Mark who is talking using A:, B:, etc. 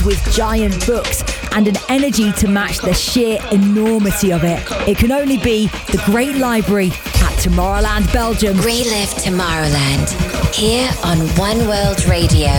A: with giant books and an energy to match the sheer enormity of it. It can only be the Great Library at Tomorrowland, Belgium.
B: Relive Tomorrowland here on One World Radio.